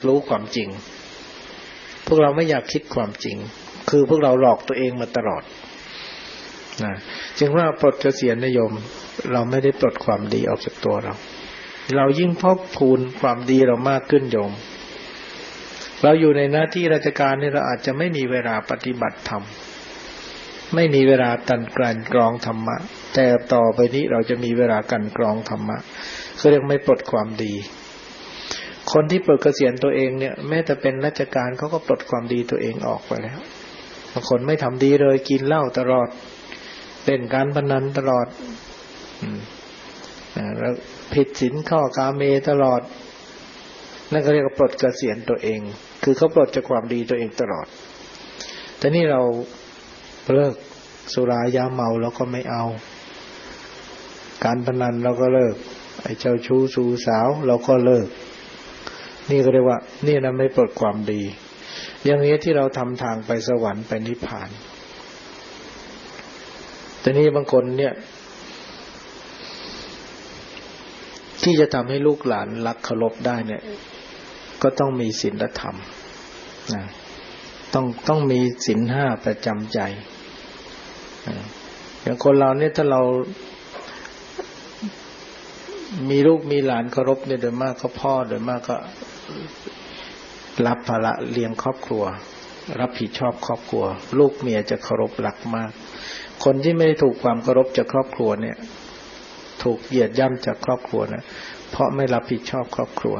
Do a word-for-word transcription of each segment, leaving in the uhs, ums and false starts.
รู้ความจริงพวกเราไม่อยากคิดความจริงคือพวกเราหลอกตัวเองมาตลอดนะจึงว่าปลดเกษียณนิยมเราไม่ได้ปลดความดีออกจากตัวเราเรายิ่งพอกพูนความดีเรามากขึ้นโยมเราอยู่ในหน้าที่ราชการนี่เราอาจจะไม่มีเวลาปฏิบัติธรรมไม่มีเวลาตันกลั่นกรองธรรมะแต่ต่อไปนี้เราจะมีเวลากันกรองธรรมะเขาเรียกไม่ปลดความดีคนที่ปลดเกษียณตัวเองเนี่ยแม้แต่เป็นราชการเขาก็ปลดความดีตัวเองออกไปแล้วบางคนไม่ทำดีเลยกินเหล้าตลอดเล่นการพนันตลอดแล้วผิดศีลข้อกาเมตลอดนั่นก็เรียกว่าปลดเกษียณตัวเองคือเขาปลดจากความดีตัวเองตลอดแต่นี่เราเลิกสุรายาเมาเราก็ไม่เอาการพนันเราก็เลิกไอ้เจ้าชู้สู่สาวเราก็เลิกนี่ก็เรียกว่านี่นะไม่ปลดความดีอย่างนี้ที่เราทำทางไปสวรรค์ไปนิพพานแต่นี่บางคนเนี่ยที่จะทำให้ลูกหลานรักเคารพได้เนี่ยก็ต้องมีศีลธรรมนะต้องต้องมีศีลห้าประจำใจอย่างคนเราเนี่ยถ้าเรามีลูกมีหลานเคารพเนี่ยโดยมากก็พ่อโดยมากก็รับภาระเลี้ยงครอบครัวรับผิดชอบครอบครัวลูกเมียจะเคารพรักมากคนที่ไม่ได้ถูกความเคารพจากครอบครัวเนี่ยถูกเหยียดย่ำจากครอบครัวนะเพราะไม่รับผิดชอบครอบครัว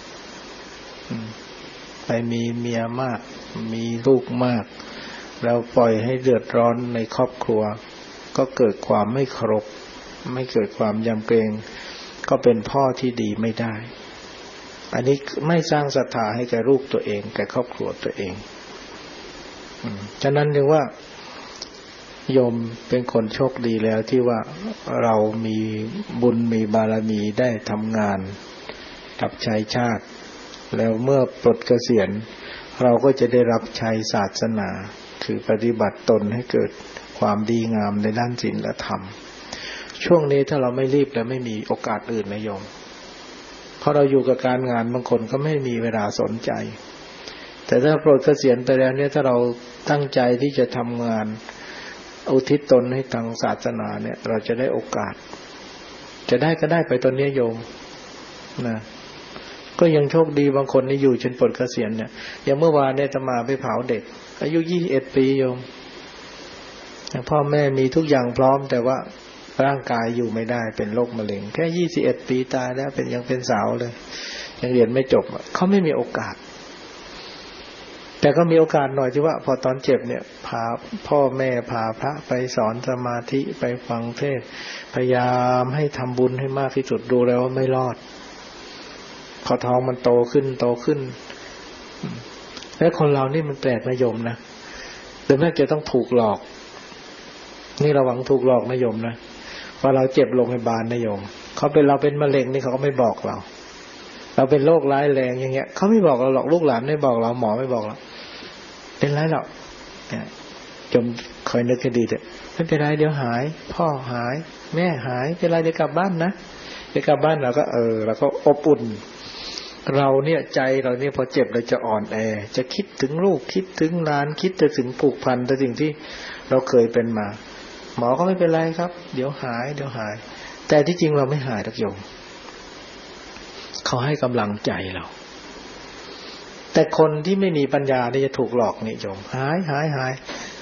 ไปมีเมียมากมีลูกมากแล้วปล่อยให้เดือดร้อนในครอบครัวก็เกิดความไม่เคารพไม่เกิดความยำเกรงก็เป็นพ่อที่ดีไม่ได้อันนี้ไม่สร้างศรัทธาให้แก่ลูกตัวเองแก่ครอบครัวตัวเองฉะนั้นเรียกว่าโยมเป็นคนโชคดีแล้วที่ว่าเรามีบุญมีบารมีได้ทำงานรับใช้ชาติแล้วเมื่อปลดเกษียณเราก็จะได้รับใช้ศาสนาคือปฏิบัติตนให้เกิดความดีงามในด้านศีลและธรรมช่วงนี้ถ้าเราไม่รีบและไม่มีโอกาสอื่นนะโยมเพราะเราอยู่กับการงานบางคนก็ไม่มีเวลาสนใจแต่ถ้าปลดเกษียณไปแล้วเนี่ยถ้าเราตั้งใจที่จะทำงานอุทิศตนให้ทางศาสนาเนี่ยเราจะได้โอกาสจะได้ก็ได้ไปตอนนี้โยมนะก็ยังโชคดีบางคนนี่อยู่จนปลดเกษียณเนี่ยอย่างเมื่อวานเนี่ยอาตมาไปเผาเด็กอายุยี่สิบเอ็ดปีโยมพ่อแม่มีทุกอย่างพร้อมแต่ว่าร่างกายอยู่ไม่ได้เป็นโรคมะเร็งแค่ยี่สิบเอ็ดปีตายแล้วเป็นยังเป็นสาวเลยยังเรียนไม่จบเขาไม่มีโอกาสแต่ก็มีโอกาสหน่อยที่ว่าพอตอนเจ็บเนี่ยพาพ่อแม่พาพระไปสอนสมาธิไปฟังเทศน์พยายามให้ทำบุญให้มากที่สุดดูแล้วว่าไม่รอดพอท้องมันโตขึ้นโตขึ้นแล้วคนเรานี่มันแปลกนะโยมนะโดยมากจะต้องถูกหลอกนี่ระวังถูกหลอกนะโยมนะพอเราเจ็บโรงพยาบาลนะโยมเขาเป็นเราเป็นมะเร็งนี่เขาก็ไม่บอกเราเราเป็นโรคร้ายแรงอย่างเงี้ยเขาไม่บอกเราหรอกลูกหลานไม่บอกเราหมอไม่บอกเราเป็นไรหรอกเนี่ยจมคอยนึกให้ดีเถอะไม่เป็นไรเดี๋ยวหายพ่อหายแม่หายเป็นไรเดี๋ยวกลับบ้านนะเดี๋ยวกลับบ้านเราก็เออเราก็อบอุ่นเราเนี่ยใจเราเนี่ยพอเจ็บเราจะอ่อนแอจะคิดถึงลูกคิดถึงหลานคิดถึงผูกพันแต่สิ่งที่เราเคยเป็นมาหมอก็ไม่เป็นไรครับเดี๋ยวหายเดี๋ยวหายแต่ที่จริงเราไม่หายทักโยมเขาให้กำลังใจเราแต่คนที่ไม่มีปัญญานี่จะถูกหลอกนี่โยมหายหายหาย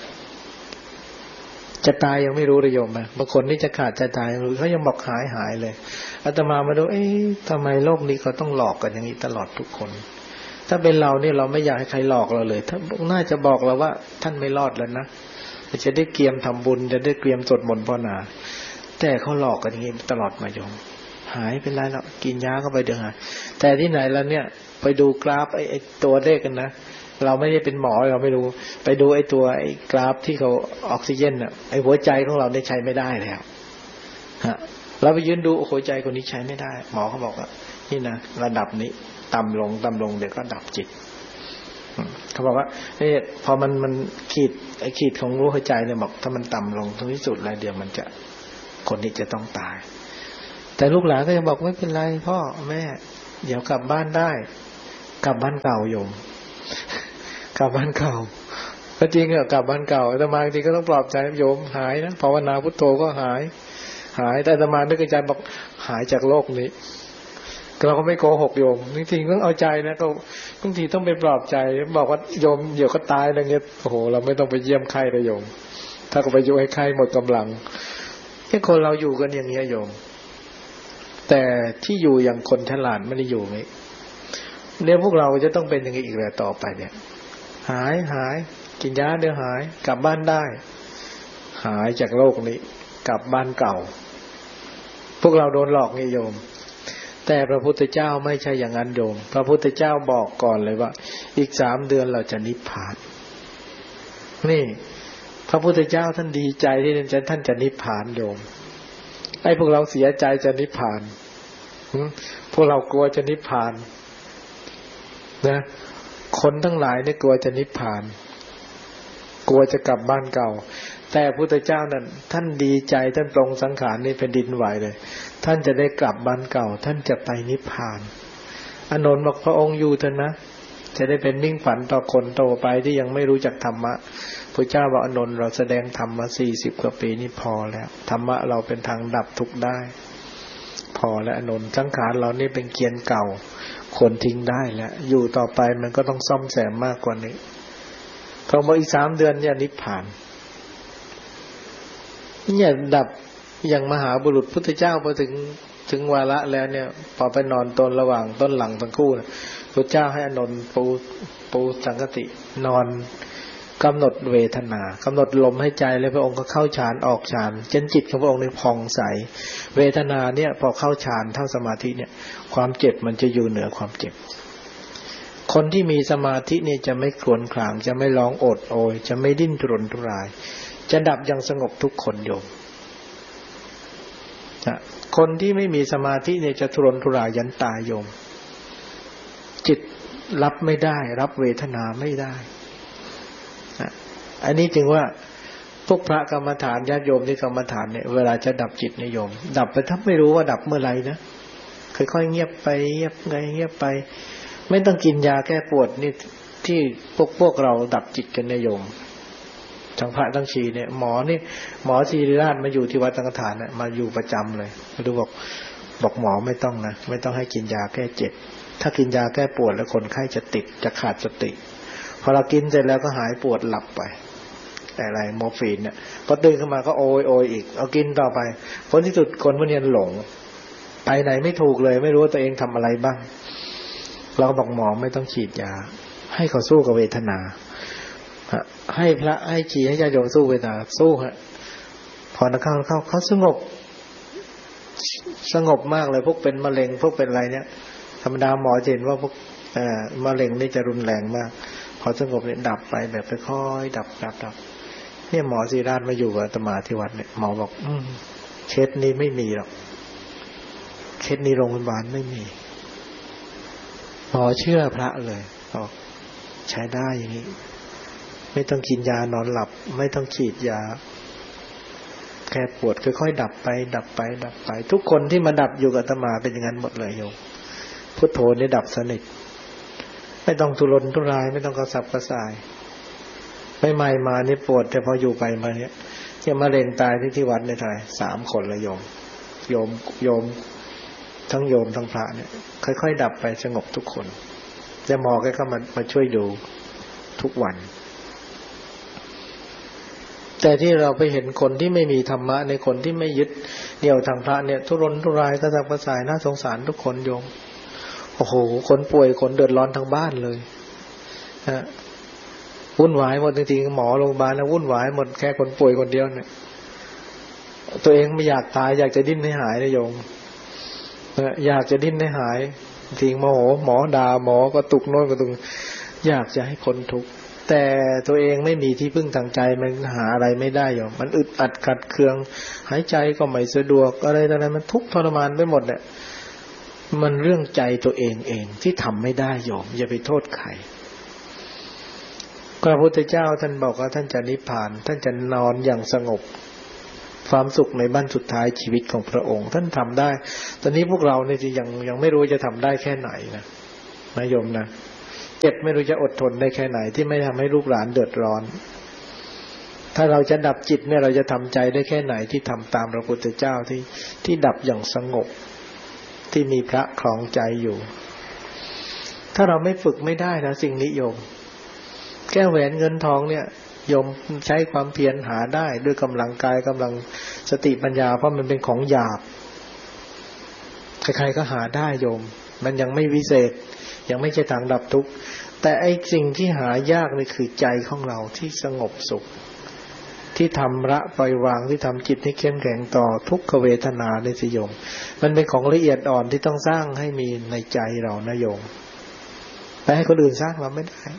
จะตายยังไม่รู้เลยโยมนะบางคนนี่จะขาดจะตายเขายังบอกหายหายเลยอาตมามาดูเอ๊ะทำไมโลกนี้เขาต้องหลอกกันอย่างนี้ตลอดทุกคนถ้าเป็นเราเนี่ยเราไม่อยากให้ใครหลอกเราเลยถ้าน่าจะบอกเราว่าท่านไม่รอดแล้วนะจะได้เตรียมทำบุญจะได้เตรียมสวดมนต์ภาวนาแต่เขาหลอกกันอย่างนี้ตลอดมาโยมหายเป็นไรแล้วกินยาเข้าไปเดี๋ยวหายแต่ที่ไหนแล้วเนี่ยไปดูกราฟไอ้ไอ้ตัวเลขกันนะเราไม่ได้เป็นหมอเราไม่รู้ไปดูไอ้ตัวไอ้กราฟที่เขาออกซิเจนน่ะไอ้หัวใจของเราเนี่ยใช้ไม่ได้แล้วฮะเราไปยืนดูหัวใจคนนี้ใช้ไม่ได้หมอเขาบอกว่านี่นะระดับนี้ต่ำลงต่ำลงเดี๋ยวก็ดับจิตเขาบอกว่านี่พอมันมันขีดไอ้ขีดของรู้หัวใจเนี่ยบอกถ้ามันต่ำลงถึงที่สุดแล้วเดี๋ยวมันจะคนนี้จะต้องตายแต่ลูกหลานก็ยังบอกไม่เป็นไรพ่อแม่เดี๋ยวกลับบ้านได้กลับบ้านเก่าโยมกลับบ้านเก่าก็จริงอะกลับบ้านเก่าอาตมาจริงก็ต้องปลอบใจโยมหายนะภาวนาพุทโธก็หายหายแต่อาตมานึกในใจบอกหายจากโลกนี้เราก็ไม่โกหกโยมจริงๆต้องเอาใจนะก็บางทีต้องไปปลอบใจบอกว่าโยมเดี๋ยวก็ตายอะไรเงี้ยโอ้โหเราไม่ต้องไปเยี่ยมไข้เลยโยมถ้าก็ไปอยู่ให้ไข้หมดกำลังแค่คนเราอยู่กันอย่างนี้โยมแต่ที่อยู่อย่างคนฉลาดไม่ได้อยู่งี้เนี่ยพวกเราจะต้องเป็นอย่างนี้อีกแล้วต่อไปเนี่ยหายหายกินยาเดี๋ยวหายกลับบ้านได้หายจากโลกนี้กลับบ้านเก่าพวกเราโดนหลอกไงโยมแต่พระพุทธเจ้าไม่ใช่อย่างนั้นโยมพระพุทธเจ้าบอกก่อนเลยว่าอีกสามเดือนเราจะนิพพานนี่พระพุทธเจ้าท่านดีใจที่ท่านจะนิพพานโยมไอ้พวกเราเสียใจจะนิพพานพวกเรากลัวจะนิพพานนะคนทั้งหลายเนี่ยกลัวจะนิพพานกลัวจะกลับบ้านเก่าแต่พุทธเจ้านั้นท่านดีใจท่านปรงสังขารนี่เป็นดินไหวเลยท่านจะได้กลับบ้านเก่าท่านจะไปนิพพานอานนท์บอกพระองค์อยู่เถอะนะจะได้เป็นมิ่งฝันต่อคนโตไปที่ยังไม่รู้จักธรรมะพระเจ้าบอกอานนท์เราแสดงธรรมมาสี่สิบกว่าปีนี่พอแล้วธรรมะเราเป็นทางดับทุกข์ได้พอแล้วอานนท์สังขารเรานี่เป็นเกียร์เก่าควรทิ้งได้แล้วอยู่ต่อไปมันก็ต้องซ่อมแซมมากกว่านี้พอมาอีกสามเดือนเนี่ยนิพพานเนี่ยดับอย่างมหาบุรุษพุทธเจ้าพอถึงถึงวาระแล้วเนี่ยพอไปนอนตนระหว่างต้นหลังทั้งคู่นะพระเจ้าให้อานนท์ปูปูสังคตินอนกำหนดเวทนากำหนดลมให้ใจแล้วพระองค์ก็เข้าฌานออกฌานจนจิตของพระองค์นี่ผ่องใสเวทนาเนี่ยพอเข้าฌานเข้าสมาธิเนี่ยความเจ็บมันจะอยู่เหนือความเจ็บคนที่มีสมาธินี่จะไม่ครวญครางจะไม่ร้องโอดโอยจะไม่ดิ้นรนทุรายจะดับอย่างสงบทุกคนโยมนะคนที่ไม่มีสมาธิเนี่ยจะทุรนทุรายยันตายโยมจิตรับไม่ได้รับเวทนาไม่ได้นะอันนี้จึงว่าพวกพระกรรมฐานญาติโยมที่กรรมฐานเนี่ยเวลาจะดับจิตนิยมดับไปถ้าไม่รู้ว่าดับเมื่อไหร่นะค่อยๆเงียบไปเงียบไงเงียบไปไม่ต้องกินยาแก้ปวดนี่ที่พวกพวกเราดับจิตกันนิยมทั้งพระทั้งชีเนี่ยหมอนี่หมอศิริราชมาอยู่ที่วัดสังฆทานเนี่ยมาอยู่ประจำเลยมาดูบอกบอกหมอไม่ต้องนะไม่ต้องให้กินยาแก้เจ็บถ้ากินยาแก้ปวดแล้วคนไข้จะติดจะขาดสติพอเรากินเสร็จแล้วก็หายปวดหลับไปแต่อะไรมอร์ฟีนเนี่ยพอตื่นขึ้นมาก็โอยโอยอีกเอากินต่อไปผลที่สุดคนพวกนี้หลงไปไหนไม่ถูกเลยไม่รู้ว่าตัวเองทำอะไรบ้างเราก็บอกหมอไม่ต้องฉีดยาให้เขาสู้กับเวทนาให้พระให้ฉีดให้ญาติโยมสู้เวทนาสู้ฮะพอนักเข้าเข้าเขาสงบสงบมากเลยพวกเป็นมะเร็งพวกเป็นอะไรเนี่ยธรรมดาหมอเห็นว่าพวกเอ่อมะเร็งนี่จะรุนแรงมากพอสงบเนี่ยดับไปแบบค่อยๆดับดับดับเนี่ยหมอศิริราชมาอยู่กับอาตมาที่วัดเนี่ยหมอบอกอืมเคสนี้ไม่มีหรอกเคสนี้โรงพยาบาลไม่มีหมอเชื่อพระเลยบอกใช้ได้อย่างนี้ไม่ต้องกินยานอนหลับไม่ต้องฉีดยาแค่ปวดค่อยๆดับไปดับไปดับไปทุกคนที่มาดับอยู่กับอาตมาเป็นอย่างนั้นหมดเลยโยมพุทโธนี่ดับสนิทไม่ต้องทุรนทุรายไม่ต้องกระสับกระส่ายใหม่ๆมานี่ปวดแต่พออยู่ไปมาเนี่ยที่มะเร็งตายที่ที่วัดเนี่ยเท่าไหร่สามคนละโยมโยมโยมทั้งโยมทั้งพระเนี่ยค่อยๆดับไปสงบทุกคนแต่หมอแกก็มามาช่วยดูทุกวันแต่ที่เราไปเห็นคนที่ไม่มีธรรมะในคนที่ไม่ยึดเหนี่ยวทางพระเนี่ยทุรนทุรายกระสับกระส่ายน่าสงสารทุกคนโยมโอ้โหคนป่วยคนเดือดร้อนทั้งบ้านเลยฮะวุ่นวายหมดจริงๆหมอโรงพยาบาลนะวุ่นวายหมดแค่คนป่วยคนเดียวเนี่ยตัวเองไม่อยากตายอยากจะดิ้นให้หายนะโยมอยากจะดิ้นให้หายจริงโมโหหมอด่าหมอก็ตุกโน่นก็ตุกอยากจะให้คนทุกข์แต่ตัวเองไม่มีที่พึ่งทางใจมันหาอะไรไม่ได้โยมมันอึดอัดขัดเคืองหายใจก็ไม่สะดวกอะไรต่างๆมันทุกข์ทรมานไปหมดเนี่ยมันเรื่องใจตัวเองเองที่ทำไม่ได้โยมอย่าไปโทษใครพระพุทธเจ้าท่านบอกว่าท่านจะนิพพานท่านจะนอนอย่างสงบความสุขในบ้านสุดท้ายชีวิตของพระองค์ท่านทำได้ตอนนี้พวกเราเนี่ยยังยังไม่รู้จะทำได้แค่ไหนนะนะโยมนะเจ็บไม่รู้จะอดทนได้แค่ไหนที่ไม่ทำให้ลูกหลานเดือดร้อนถ้าเราจะดับจิตเนี่ยเราจะทำใจได้แค่ไหนที่ทำตามพระพุทธเจ้าที่ที่ดับอย่างสงบที่มีพระครองใจอยู่ถ้าเราไม่ฝึกไม่ได้นะสิ่งนิยมแก้วแหวนเงินทองเนี่ยโยมใช้ความเพียรหาได้ด้วยกำลังกายกำลังสติปัญญาเพราะมันเป็นของหยาบใครๆก็หาได้โยมมันยังไม่วิเศษยังไม่ใช่ทางดับทุกข์แต่ไอ้สิ่งที่หายากนี่คือใจของเราที่สงบสุขที่ทำละปล่อยวางที่ทำจิตให้เข้มแข็งต่อทุกขเวทนาในสิโยมมันเป็นของละเอียดอ่อนที่ต้องสร้างให้มีในใจเรานะโยมแต่ให้คนอื่นสร้างเราไม่ได้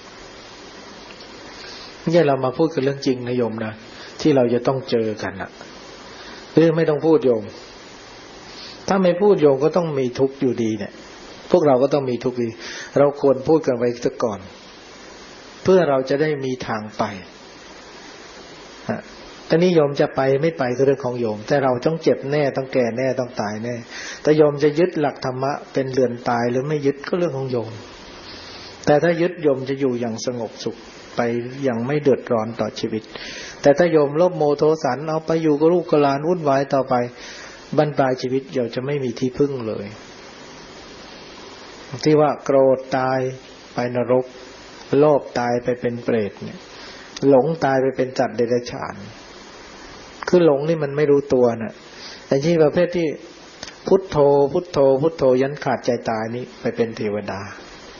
เนี่ยเรามาพูดกันเรื่องจริงนะโยมนะที่เราจะต้องเจอกันนะหรือไม่ต้องพูดโยมถ้าไม่พูดโยมก็ต้องมีทุกข์อยู่ดีเนี่ยพวกเราก็ต้องมีทุกข์ดีเราควรพูดกันไว้ซะก่อนเพื่อเราจะได้มีทางไปฮะแต่นี่โยมจะไปไม่ไปก็เรื่องของโยมแต่เราต้องเจ็บแน่ต้องแก่แน่ต้องตายแน่แต่โยมจะยึดหลักธรรมะเป็นเรือนตายหรือไม่ยึดก็เรื่องของโยมแต่ถ้ายึดโยมจะอยู่อย่างสงบสุขไปอย่างไม่เดือดร้อนต่อชีวิตแต่ถ้าโยมโลภโมโทสันเอาไปอยู่กับลูกกับหลานวุ่นวายต่อไปบรรปลายชีวิตโยมจะไม่มีที่พึ่งเลยที่ว่าโกรธตายไปนรกโลภตายไปเป็นเปรตเนี่ยหลงตายไปเป็นสัตว์เดรัจฉานคือหลงนี่มันไม่รู้ตัวน่ะแต่ที่ประเภทที่พุทโธพุทโธพุทโธยันขาดใจตายนี้ไปเป็นเทวดา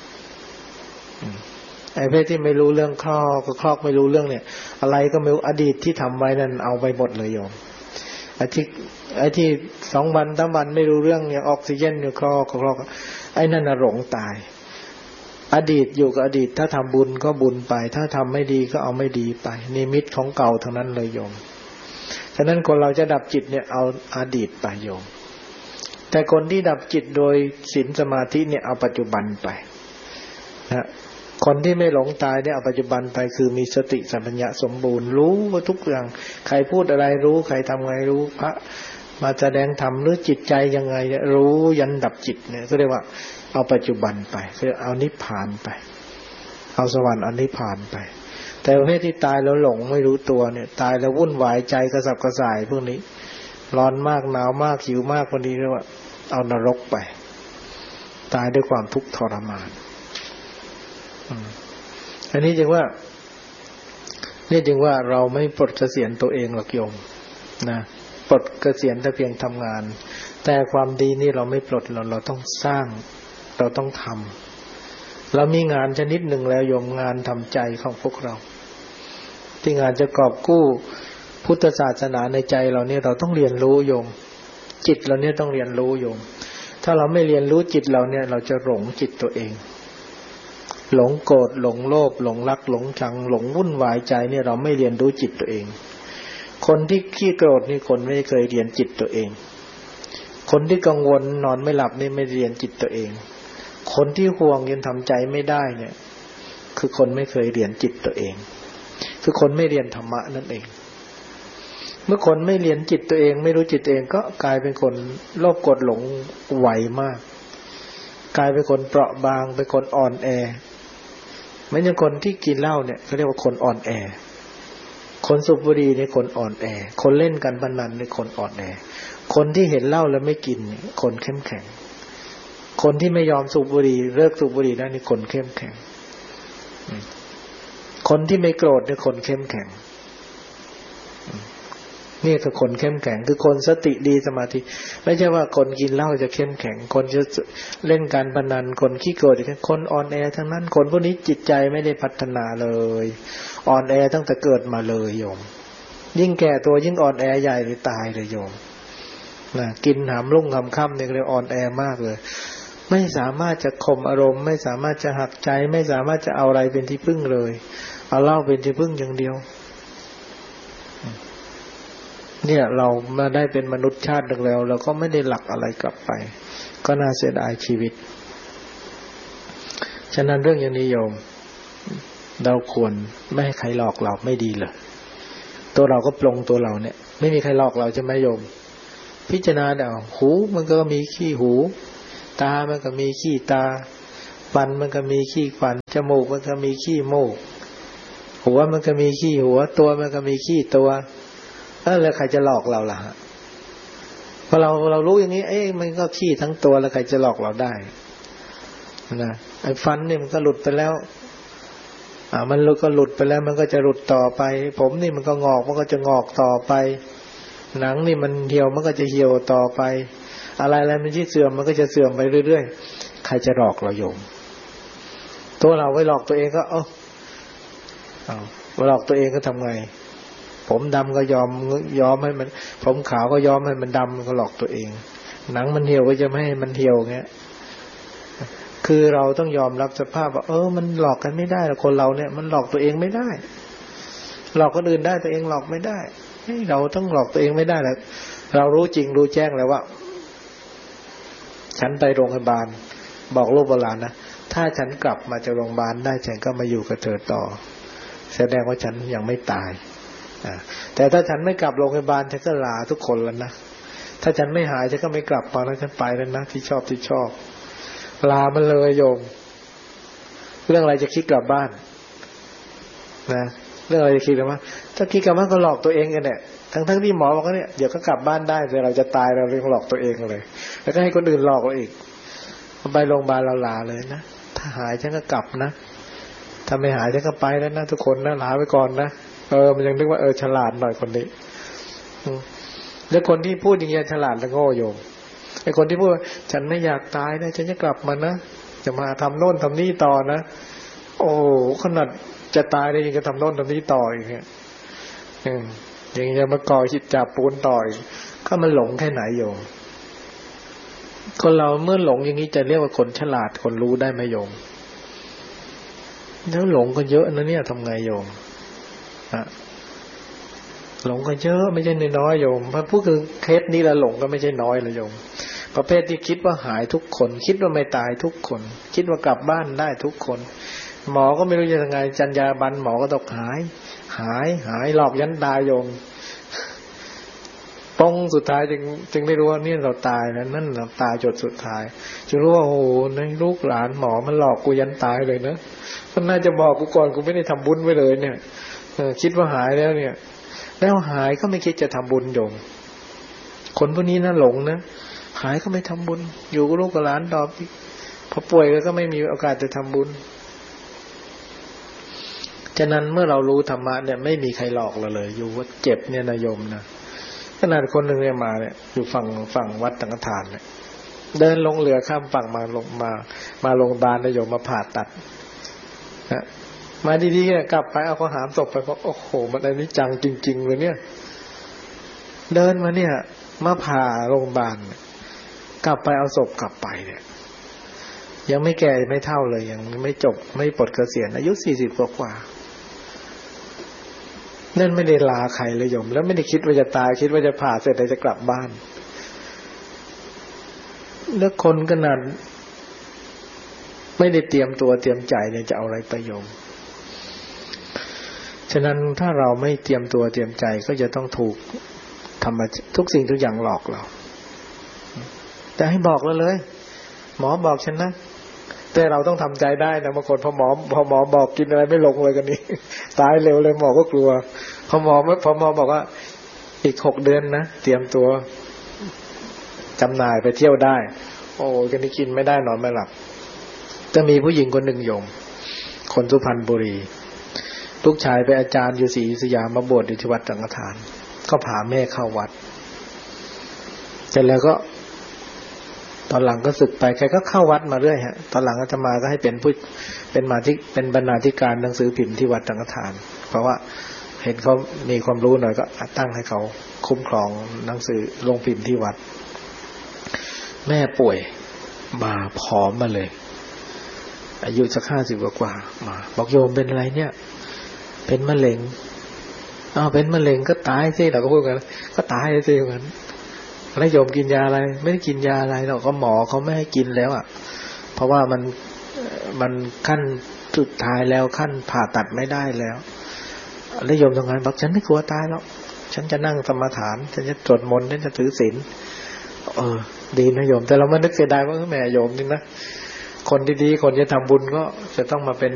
ไอ้ประเภทที่ไม่รู้เรื่องคลอกก็คลอกไม่รู้เรื่องเนี่ยอะไรก็ไม่รู้อดีตที่ทำไว้นั่นเอาไปหมดเลยโยมไอ้ที่ไอ้ที่สองวันสามวันไม่รู้เรื่องอย่างออกซิเจนอยู่คลอกคลอกไอ้นั่นน่ะหลงตายอดีตอยู่กับอดีตถ้าทำบุญก็บุญไปถ้าทำไม่ดีก็เอาไม่ดีไปนิมิตของเก่าทั้งนั้นเลยโยมฉะนั้นคนเราจะดับจิตเนี่ยเอาอดีตไปโยมแต่คนที่ดับจิตโดยศีลสมาธิเนี่ยเอาปัจจุบันไปนะคนที่ไม่หลงตายเนี่ยเอาปัจจุบันไปคือมีสติสัมปชัญญะสมบูรณ์รู้ว่าทุกอย่างใครพูดอะไรรู้ใครทำไงรู้พระมาแสดงธรรมหรือจิตใจยังไงรู้ยันดับจิตเนี่ยก็เรียกว่าเอาปัจจุบันไปคือเอานิพพานไปเอาสวรรค์เอานิพพานไปแต่ประเภทที่ตายแล้วหลงไม่รู้ตัวเนี่ยตายแล้ววุ่นวายใจกระสับกระส่ายพวกนี้ร้อนมากหนาวมากหิวมากพวกนี้เรียกว่าเอานรกไปตายด้วยความทุกข์ทรมานอันนี้จึงว่านี่จึงว่าเราไม่ปลดเกษียณตัวเองหรอกโยมนะปลดเกษียณแต่เพียงทำงานแต่ความดีนี่เราไม่ปลดเราเราต้องสร้างเราต้องทำเรามีงานชนิดหนึ่งแล้วโยมงานทำใจของพวกเราที่งานจะกอบกู้พุทธศาสนาในใจเราเนี่ยเราต้องเรียนรู้โยมจิตเราเนี่ยต้องเรียนรู้โยมถ้าเราไม่เรียนรู้จิตเราเนี่ยเราจะหลงจิตตัวเองหลงโกรธหลงโลภหลงรักหลงชังหลงวุ่นวายใจเนี่ยเราไม่เรียนรู้จิตตัวเองคนที่ขี้โกรธนี่คนไม่เคยเรียนจิตตัวเองคนที่กังวลนอนไม่หลับนี่ไม่เรียนจิตตัวเองคนที่ห่วงยังทำใจไม่ได้เนี่ยคือคนไม่เคยเรียนจิตตัวเองคือคนไม่เรียนธรรมะนั่นเองเมื่อคนไม่เรียนจิตตัวเองไม่รู้จิตตัวเองก็กลายเป็นคนโลภโกรธหลงไวมากกลายเป็นคนเปราะบางเป็นคนอ่อนแอไม่ใช่คนที่กินเหล้าเนี่ยเขาเรียกว่าคนอ่อนแอคนสูบบุหรี่นี่คนอ่อนแอคนเล่นการพนันนี่คนอ่อนแอคนที่เห็นเหล้าแล้วไม่กินนี่คนเข้มแข็งคนที่ไม่ยอมสูบบุหรี่เลิกสูบบุหรี่ได้นี่คนเข้มแข็งคนที่ไม่โกรธนี่คนเข้มแข็งนี่คือคนเข้มแข็งคือคนสติดีสมาธิไม่ใช่ว่าคนกินเหล้าจะเข้มแข็งคนจะเล่นการพนันคนขี้โกรธคนอ่อนแอทั้งนั้นคนพวกนี้จิตใจไม่ได้พัฒนาเลยอ่อนแอตั้งแต่เกิดมาเลยโยมยิ่งแก่ตัวยิ่งอ่อนแอใหญ่เลยตายเลยโยมนะกินหามรุ่งหามค่ำเนี่ยเลยอ่อนแอมากเลยไม่สามารถจะข่มอารมณ์ไม่สามารถจะหักใจไม่สามารถจะเอาอะไรเป็นที่พึ่งเลยเอาเหล้าเป็นที่พึ่งอย่างเดียวเนี่ยเรามาได้เป็นมนุษย์ชาติหนึ่งแล้วเราก็ไม่ได้หลักอะไรกลับไปก็น่าเสียดายชีวิตฉะนั้นเรื่องอย่างนี้โยมเราควรไม่ให้ใครหลอกเราไม่ดีเลยตัวเราก็ปลงตัวเราเนี่ยไม่มีใครหลอกเราจะไม่โยมพิจารณาเดี๋ยวหูมันก็มีขี้หูตามันก็มีขี้ตาฟันมันก็มีขี้ฟันจมูกมันก็มีขี้มูกหัวมันก็มีขี้หัวตัวมันก็มีขี้ตัวเออแล้วใครจะหลอกเราล่ะพอเราเรารู้อย่างนี้เอ๊ะมันก็ขี้ทั้งตัวแล้วใครจะหลอกเราได้นะไอ้ฟันนี่มันก็หลุดไปแล้วอ่ามันก็หลุดไปแล้วมันก็จะหลุดต่อไปผมนี่มันก็งอกมันก็จะงอกต่อไปหนังนี่มันเหี่ยวมันก็จะเหี่ยวต่อไปอะไรอะไรมันที่เสื่อมมันก็จะเสื่อมไปเรื่อยๆใครจะหลอกเราโยมตัวเราไว้หลอกตัวเองก็เอ้าเอาหลอกตัวเองก็ทำไงผมดำก็ยอมยอมให้มันผมขาวก็ยอมให้มันดำมันก็หลอกตัวเองหนังมันเหี่ยวก็จะไม่ให้มันเหี่ยวเงี้ยคือเราต้องยอมรับสภาพว่าเออมันหลอกกันไม่ได้คนเราเนี่ยมันหลอกตัวเองไม่ได้หลอกคนอื่นได้ตัวเองหลอกไม่ได้เราต้องหลอกตัวเองไม่ได้แล้วเรารู้จริงรู้แจ้งแล้วว่าฉันไปโรงพยาบาลบอกลูกโบราณนะถ้าฉันกลับมาจากโรงพยาบาลได้ฉันก็มาอยู่กับเธอต่อแสดงว่าฉันยังไม่ตายแต่ถ้าฉันไม่กลับโรงพยาบาลฉันก็ลาทุกคนแล้วนะถ้าฉันไม่หายฉันก็ไม่กลับตอนนั้นฉันไปแล้วนะที่ชอบที่ชอบลามันเลยโยมเรื่องอะไรจะคิดกลับบ้านนะเรื่องอะไรจะคิดกลับบ้านถ้าคิดกลับบ้านก็หลอกตัวเองกันเนี่ยทั้งทั้งที่หมอบอกว่าเนี่ยเดี๋ยวก็กลับบ้านได้แต่เราจะตายเราเรื่องหลอกตัวเองเลยแล้วก็ให้คนอื่นหลอกเราอีกไปโรงพยาบาลเราลาเลยนะถ้าหายฉันก็กลับนะถ้าไม่หายฉันก็ไปแล้วนะทุกคนนะลาไว้ก่อนนะเออมันยังนึกว่าเออฉลาดหน่อยคนนี้แล้วคนที่พูดอย่างเงี้ยฉลาดแล้วโง่โยมไอ้คนที่พูดฉันไม่อยากตายนะฉันจะกลับมานะจะมาทำโน่นทำนี่ต่อนะโอ้ขนาดจะตายได้ยังจะทำโน่นทำนี่ต่ออีกเนี่ยอืมยังจะมาก่อหิดจับปูนต่ออีกก็มันหลงแค่ไหนโยมคนเราเมื่อหลงอย่างนี้จะเรียกว่าคนฉลาดคนรู้ได้ไหมโยมแล้วหลงก็เยอะนะเนี่ยทำไงโยมอะหลงก็เยอะไม่ใช่น้อยๆโยมพระพูดคือเคสนี้ละหลงก็ไม่ใช่น้อยเลยโยมประเภทที่คิดว่าหายทุกคนคิดว่าไม่ตายทุกคนคิดว่ากลับบ้านได้ทุกคนหมอก็ไม่รู้จะยังไงจรรยาบรรณหมอก็ต้องหายหายหายหลอกยันตายโยมปองสุดท้ายจึงจึงได้รู้ว่านี่เราตายนะนั่นเราตายจดสุดท้ายจึงรู้ว่าโอ้โหในลูกหลานหมอมันหลอกกูยันตายเลยนะมันน่าจะบอกกูก่อนกูไม่ได้ทำบุญไว้เลยเนี่ยคิดว่าหายแล้วเนี่ยแล้วหายก็ไม่คิดจะทำบุญโยมคนพวกนี้น่าหลงนะหายก็ไม่ทำบุญอยู่กับลูกกับหลานดอกพอป่วยก็ไม่มีโอกาสจะทำบุญฉะนั้นเมื่อเรารู้ธรรมะเนี่ยไม่มีใครหลอกเราเลยอยู่ว่าเจ็บเนี่ยนะโยมนะขนาดคนหนึ่งเนี่ยมาเนี่ยอยู่ฝั่งฝั่งวัดสังฆทานเนี่ยเดินลงเรือข้ามฝั่งมาลงมามาโรงพยาบาลนายโยมมาผ่าตัดนะมาดีๆเนี่ยกลับไปเอาข้าวหามศพไปบอกโอ้โหมันอันนี้จังจริงๆเลยเนี่ยเดินมาเนี่ยมาผ่าโรงพยาบาลกลับไปเอาศพกลับไปเนี่ยยังไม่แก่ไม่เท่าเลยยังไม่จบไม่ปลดเกษียณอายุสี่สิบกว่านั่นไม่ได้ลาใครเลยโยมแล้วไม่ได้คิดว่าจะตายคิดว่าจะผ่าเสร็จแล้วจะกลับบ้านแล้วคนขนาดไม่ได้เตรียมตัวเตรียมใจเนี่ยจะเอาอะไรไปโยมฉะนั้นถ้าเราไม่เตรียมตัวเตรียมใจก็จะต้องถูกธรรมะทุกสิ่งทุกอย่างหลอกเราแต่ให้บอกเราเลยหมอบอกฉันนะแต่เราต้องทำใจได้นะบางคนพอหมอพอหมอบอกกินอะไรไม่ลงเลยกันนี้ตายเร็วเลยหมอก็กลัวพอหมอพอหมอบอกว่าอีกหกเดือนนะเตรียมตัวจำหน่ายไปเที่ยวได้โอ้กันนี้กินไม่ได้นอนไม่หลับจะมีผู้หญิงคนหนึ่งโยมคนสุพรรณบุรีลูกชายไปอาจารย์อยู่ศรีอยุธยามาบวชที่วัดสังฆทานก็พาแม่เข้าวัดเสร็จแล้วก็ตอนหลังก็สึกไปใครก็เข้าวัดมาเรื่อยฮะตอนหลังอาตมาก็ให้เป็นผู้เป็นมาที่เป็นบรรณาธิการหนังสือพิมพ์ที่วัดสังฆทานเพราะว่าเห็นเขามีความรู้หน่อยก็ตั้งให้เขาคุ้มครองหนังสือลงพิมพ์ที่วัดแม่ป่วยมาผอมมาเลยอายุสักห้าสิบกว่ามาบอกโยมเป็นอะไรเนี่ยเป็นมะเร็งอ้าวเป็นมะเร็งก็ตายสิเราก็พูดกันก็ตายสิเหมือนกันแล้วโยมกินยาอะไรไม่ได้กินยาอะไรหรอกก็หมอเขาไม่ให้กินแล้วอ่ะเพราะว่ามันมันขั้นสุดท้ายแล้วขั้นผ่าตัดไม่ได้แล้วแล้วโยมทำงานบอกฉันไม่กลัวตายแล้วฉันจะนั่งสมาทานฉันจะสวดมนต์ฉันจะถือศีลเออดีนะโยมแต่เราไม่นึกเสียดายว่าแม่โยมนี่นะคนดีๆคนจะทำบุญก็จะต้องมาเป็น